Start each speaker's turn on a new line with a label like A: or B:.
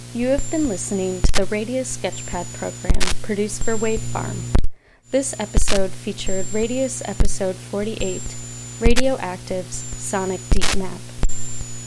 A: You have been listening to the Radio Sketchpad program produced for Wave Farm. This episode featured Radius Episode 48, Radioactive's Sonic Deep Map.